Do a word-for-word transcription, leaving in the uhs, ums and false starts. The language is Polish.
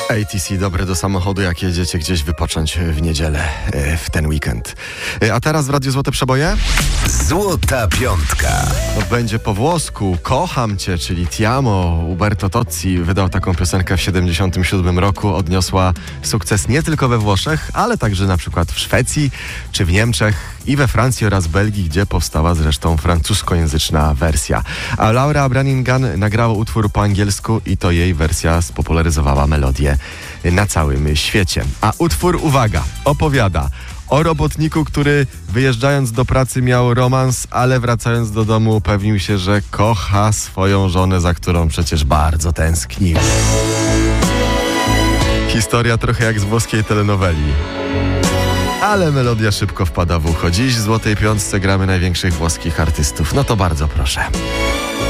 A T C dobre do samochodu, jak jedziecie gdzieś wypocząć w niedzielę, w ten weekend. A teraz w Radiu Złote Przeboje? Złota Piątka. No, będzie po włosku. Kocham cię, czyli Ti amo. Uberto Tozzi wydał taką piosenkę w siedemdziesiątym siódmym roku. Odniosła sukces nie tylko we Włoszech, ale także na przykład w Szwecji czy w Niemczech i we Francji oraz Belgii, gdzie powstała zresztą francuskojęzyczna wersja. A Laura Branigan nagrała utwór po angielsku i to jej wersja spopularyzowała melodię na całym świecie. A utwór, uwaga, opowiada o robotniku, który wyjeżdżając do pracy miał romans, ale wracając do domu upewnił się, że kocha swoją żonę, za którą przecież bardzo tęsknił. Historia trochę jak z włoskiej telenoweli. Ale melodia szybko wpada w ucho. Dziś w Złotej Piątce gramy największych włoskich artystów. No to bardzo proszę.